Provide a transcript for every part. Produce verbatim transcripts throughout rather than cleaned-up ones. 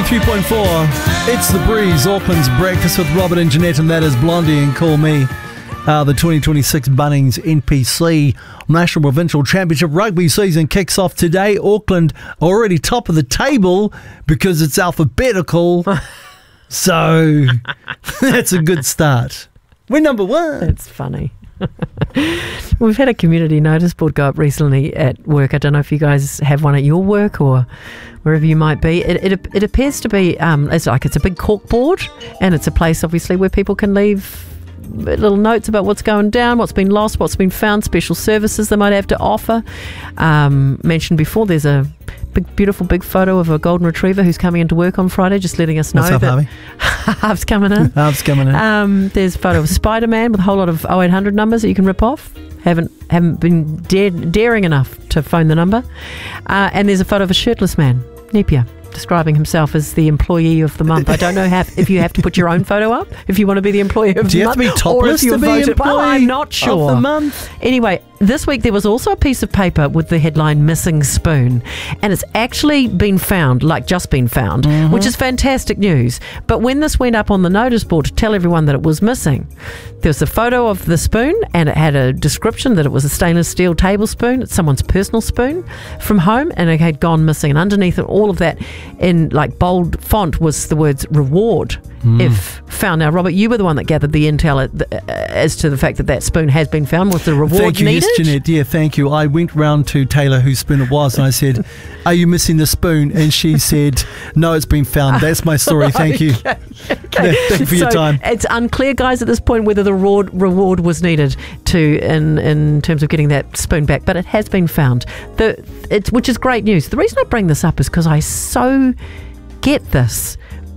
ninety-three point four, it's The Breeze, Auckland's breakfast with Robert and Jeanette, and that is Blondie and Call Me. Uh, the twenty twenty-six Bunnings N P C National Provincial Championship rugby season kicks off today. Auckland already top of the table because it's alphabetical. So that's a good start. We're number one. That's funny. We've had a community notice board go up recently at work. I don't know if you guys have one at your work or wherever you might be. It it, it appears to be um, it's like it's a big cork board, and it's a place obviously where people can leave little notes about what's going down, what's been lost, what's been found, special services they might have to offer. Um, mentioned before, there's a big, beautiful big photo of a golden retriever who's coming into work on Friday, just letting us know What's up, that Harvey? Harv's coming in. Harv's coming in. Um, there's a photo of Spider-Man with a whole lot of oh eight hundred numbers that you can rip off. Haven't haven't been dare, daring enough to phone the number. Uh, and there's a photo of a shirtless man, Napier, describing himself as the employee of the month. I don't know how, if you have to put your own photo up if you want to be the employee of Do the you month. have to be topless or if to be voted, employee well, I'm not sure. of the month? Anyway, this week there was also a piece of paper with the headline Missing Spoon, and it's actually been found, like just been found, mm-hmm. which is fantastic news. But when this went up on the notice board to tell everyone that it was missing, there was a photo of the spoon, and it had a description that it was a stainless steel tablespoon. It's someone's personal spoon from home, and it had gone missing. And underneath it, all of that in like bold font was the words reward. Mm. If found. Now, Robert, you were the one that gathered the intel at the, as to the fact that that spoon has been found. Was the reward thank you, needed? Yes, Jeanette. Yeah, thank you. I went round to Taylor, whose spoon it was, and I said, "Are you missing the spoon?" And she said, "No, it's been found." That's my story. Thank you. okay, okay. Thank you for so your time. It's unclear, guys, at this point whether the reward reward was needed to in in terms of getting that spoon back, but it has been found. The it's which is great news. The reason I bring this up is because I so get this.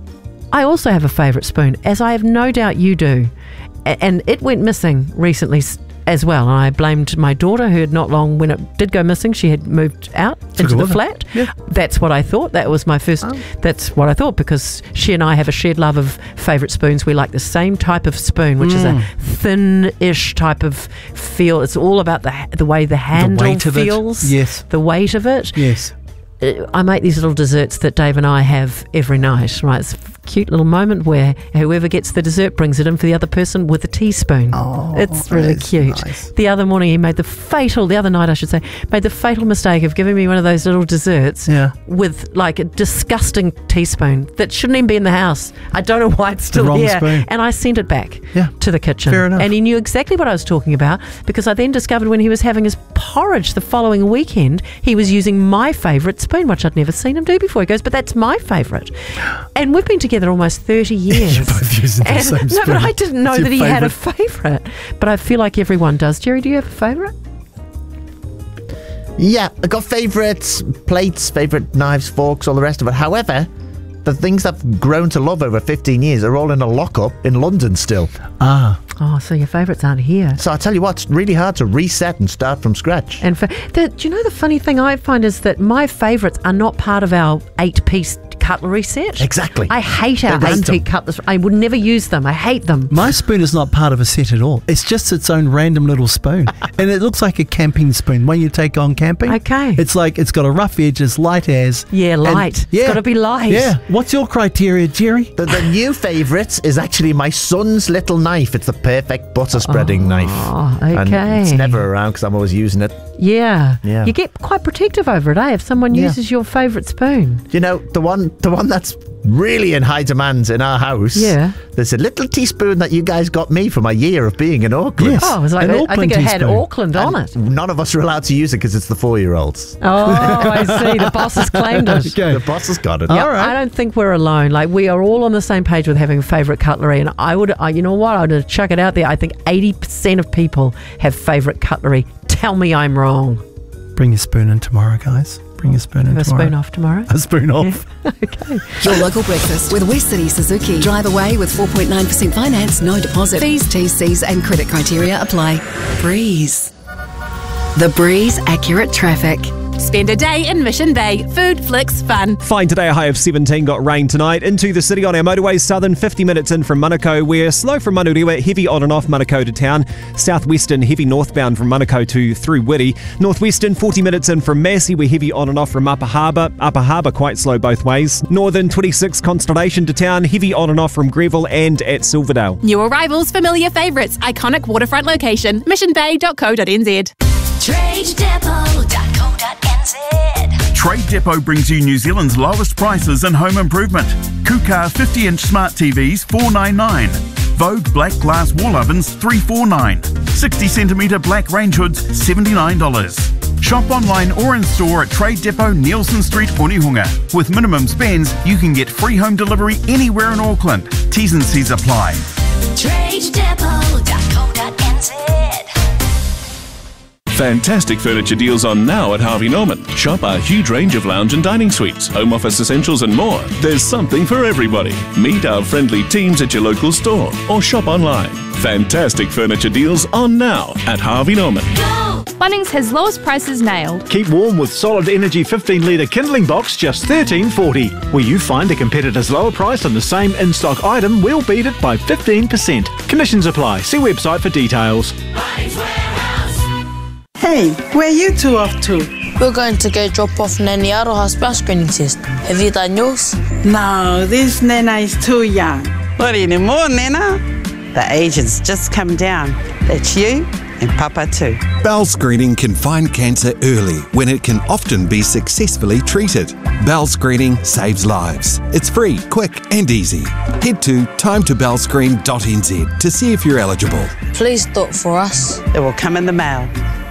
I also have a favourite spoon, as I have no doubt you do. And it went missing recently as well. And I blamed my daughter, who had not long, when it did go missing, she had moved out into the flat. Yeah. That's what I thought. That was my first, oh. that's what I thought, because she and I have a shared love of favourite spoons. We like the same type of spoon, which mm. is a thin-ish type of feel. It's all about the the way the handle the weight of feels. It. Yes. The weight of it. Yes. I make these little desserts that Dave and I have every night, right? It's a cute little moment where whoever gets the dessert brings it in for the other person with a teaspoon. Oh, it's really cute. Nice. The other morning he made the fatal, the other night I should say, made the fatal mistake of giving me one of those little desserts yeah. with like a disgusting teaspoon that shouldn't even be in the house. I don't know why it's still the wrong there. Spoon. And I sent it back yeah. to the kitchen. Fair enough. And he knew exactly what I was talking about, because I then discovered when he was having his porridge the following weekend, he was using my favourite spoon, which I'd never seen him do before. He goes, but that's my favourite. And we've been together almost thirty years. You're both using the and, same spoon. No, but I didn't know it's that he favourite. had a favourite. But I feel like everyone does. Jerry, do you have a favourite? Yeah, I got favourites, plates, favourite knives, forks, all the rest of it. However, the things I've grown to love over fifteen years are all in a lockup in London still. Ah. Oh, so your favourites aren't here. So I tell you what, it's really hard to reset and start from scratch. And for, the, do you know the funny thing I find is that my favourites are not part of our eight-piece cutlery set. Exactly. I hate our eight-piece cutlery. I would never use them. I hate them. My spoon is not part of a set at all. It's just its own random little spoon. And it looks like a camping spoon when you take on camping. Okay. It's like it's got a rough edge, it's light as. Yeah, light. And, yeah, it's got to be light. Yeah. What's your criteria, Jerry? The, the new favourite is actually my son's little knife. It's the perfect butter spreading oh, knife. Okay. And it's never around because I'm always using it. Yeah. Yeah. You get quite protective over it, eh? If someone Yeah. uses your favourite spoon. You know, the one the one that's really in high demand in our house. Yeah. There's a little teaspoon that you guys got me for my year of being in Auckland. Yes. Oh, it was like An I Auckland think it had teaspoon. Auckland on And it. none of us are allowed to use it because it's the four-year-olds. Oh, I see. The boss has claimed it. Okay. The boss has got it. Yeah, All right. I don't think we're alone. Like, we are all on the same page with having favourite cutlery, and I would, I, you know what, I would chuck it out there. I think eighty percent of people have favourite cutlery. Tell me I'm wrong. Bring your spoon in tomorrow, guys. Bring your spoon in Have a tomorrow. spoon off tomorrow. A spoon off. Okay. Your local breakfast with West City Suzuki. Drive away with four point nine percent finance, no deposit. Fees, T Cs and credit criteria apply. Breeze. The Breeze Accurate Traffic. Spend a day in Mission Bay. Food, flicks, fun. Fine today, a high of seventeen, got rain tonight. Into the city on our motorways, southern fifty minutes in from Manukau. We're slow from Manurewa, heavy on and off Manukau to town. Southwestern, heavy northbound from Manukau to through Whitty. Northwestern, forty minutes in from Massey. We're heavy on and off from Upper Harbour. Upper Harbour quite slow both ways. Northern, twenty-six, Constellation to town. Heavy on and off from Greville and at Silverdale. New arrivals, familiar favourites, iconic waterfront location, mission bay dot co dot n z. trade depot dot co dot n z. Trade Depot brings you New Zealand's lowest prices in home improvement. Kuka fifty inch smart T Vs four ninety-nine. Vogue black glass wall ovens three forty-nine. sixty centimetre black range hoods seventy-nine dollars. Shop online or in store at Trade Depot, Nielsen Street, Onehunga. With minimum spends, you can get free home delivery anywhere in Auckland. T's and C's apply. trade depot dot co dot n z. Fantastic furniture deals on now at Harvey Norman. Shop our huge range of lounge and dining suites, home office essentials and more. There's something for everybody. Meet our friendly teams at your local store or shop online. Fantastic furniture deals on now at Harvey Norman. Go! Bunnings has lowest prices nailed. Keep warm with Solid Energy fifteen litre kindling box, just thirteen forty. Where you find a competitor's lower price on the same in-stock item, we'll beat it by fifteen percent. Conditions apply. See website for details. Hey, where are you two off to? We're going to go drop off Nanny Aroha's bell screening test. Have you done yours? No, this Nana is too young. What anymore, Nana? The age has just come down. That's you and Papa too. Bowel screening can find cancer early when it can often be successfully treated. Bowel screening saves lives. It's free, quick and easy. Head to time to bowel screen dot n z to see if you're eligible. Please do it for us. It will come in the mail.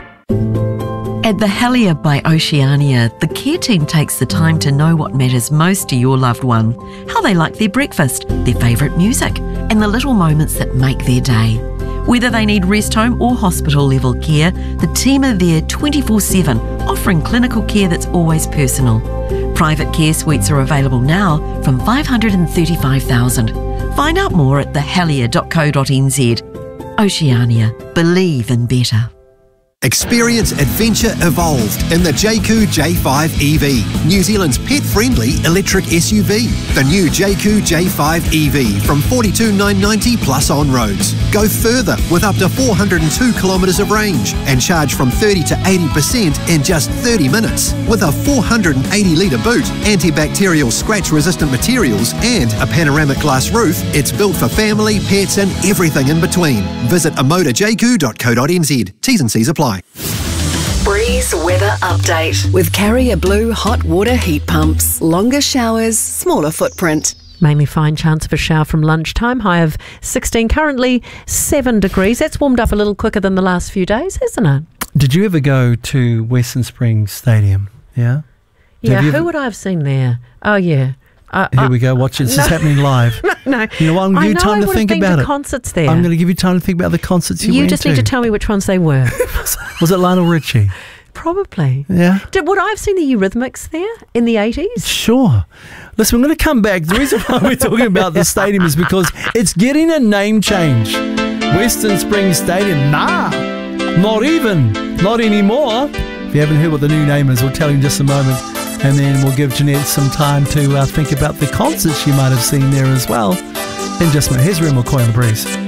At the Helier by Oceania, the care team takes the time to know what matters most to your loved one, how they like their breakfast, their favourite music, and the little moments that make their day. Whether they need rest home or hospital level care, the team are there twenty-four seven, offering clinical care that's always personal. Private care suites are available now from five hundred thirty-five thousand dollars. Find out more at the helier dot co dot n z. Oceania. Believe in better. Experience adventure evolved in the J Q J five E V, New Zealand's pet-friendly electric S U V. The new J Q J five E V from forty-two thousand nine hundred ninety plus on roads. Go further with up to four hundred two kilometres of range and charge from thirty to eighty percent in just thirty minutes. With a four hundred eighty litre boot, antibacterial scratch-resistant materials and a panoramic glass roof, it's built for family, pets and everything in between. Visit a motor j q dot co dot n z. T's and C's apply. Breeze weather update with Carrier Blue hot water heat pumps. Longer showers, smaller footprint. Mainly fine, chance of a shower from lunchtime. High of sixteen, currently seven degrees. That's warmed up a little quicker than the last few days, hasn't it? Did you ever go to Western Springs Stadium? Yeah? Yeah, Have you who ever- would I have seen there? Oh, yeah. Uh, Here uh, we go. Watch it. It's no. just happening live. no. You know what? I'm going to I give you know time I to would think have been about to it. concerts there. I'm going to give you time to think about the concerts you, You went just to. need to tell me which ones they were. Was it Lionel Richie? Probably. Yeah. Did, would I have seen the Eurythmics there in the eighties? Sure. Listen, we're going to come back. The reason why we're talking about the stadium is because it's getting a name change. Western Springs Stadium. Nah, not even. Not anymore. If you haven't heard what the new name is, we'll tell you in just a moment. And then we'll give Jeanette some time to uh, think about the concerts she might have seen there as well. In just a minute. Here's Real McCoy on the Breeze.